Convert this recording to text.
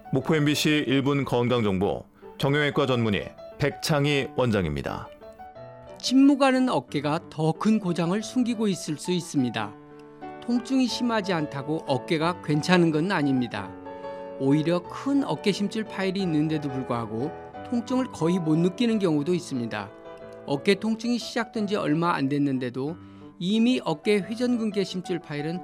목포 MBC 1분 건강정보 정형외과 전문의 백창희 원장입니다. 침묵하는 어깨가 더 큰 고장을 숨기고 있을 수 있습니다. 통증이 심하지 않다고 어깨가 괜찮은 건 아닙니다. 오히려 큰 어깨 심줄 파열이 있는데도 불구하고 통증을 거의 못 느끼는 경우도 있습니다. 어깨 통증이 시작된 지 얼마 안 됐는데도 이미 어깨 회전근개 심줄 파열은